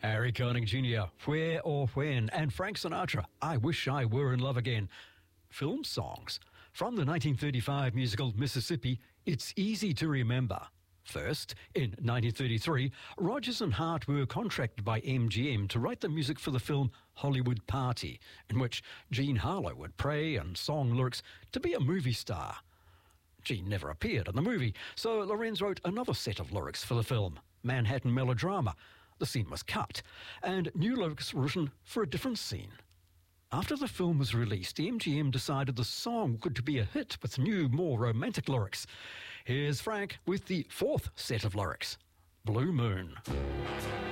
Harry Connick Jr., Where or When, and Frank Sinatra, I Wish I Were in Love Again. Film songs. From the 1935 musical Mississippi, it's easy to remember. First, in 1933, Rodgers and Hart were contracted by MGM to write the music for the film Hollywood Party, in which Jean Harlow would pray and song lyrics to be a movie star. Jean never appeared in the movie, so Lorenz wrote another set of lyrics for the film, Manhattan Melodrama. The scene was cut, and new lyrics were written for a different scene. After the film was released, MGM decided the song could be a hit with new, more romantic lyrics. Here's Frank with the fourth set of lyrics, Blue Moon.